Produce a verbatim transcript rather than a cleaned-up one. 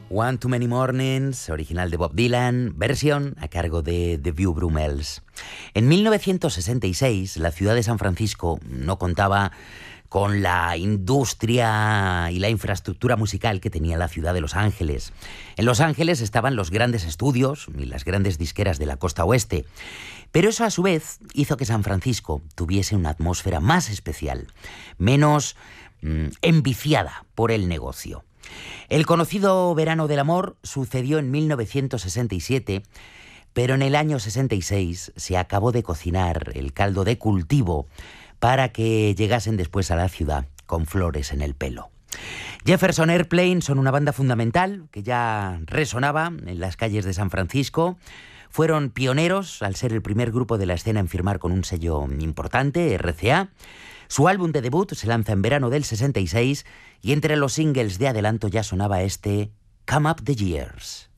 One Too Many Mornings, original de Bob Dylan, versión a cargo de The View Brummels. En mil novecientos sesenta y seis, la ciudad de San Francisco no contaba con la industria y la infraestructura musical que tenía la ciudad de Los Ángeles. En Los Ángeles estaban los grandes estudios y las grandes disqueras de la costa oeste. Pero eso a su vez hizo que San Francisco tuviese una atmósfera más especial, menos mmm, enviciada por el negocio. El conocido Verano del Amor sucedió en mil novecientos sesenta y siete, pero en el año sesenta y seis se acabó de cocinar el caldo de cultivo para que llegasen después a la ciudad con flores en el pelo. Jefferson Airplane son una banda fundamental que ya resonaba en las calles de San Francisco. Fueron pioneros al ser el primer grupo de la escena en firmar con un sello importante, R C A. Su álbum de debut se lanza en verano del sesenta y seis y entre los singles de adelanto ya sonaba este Come Up the Years.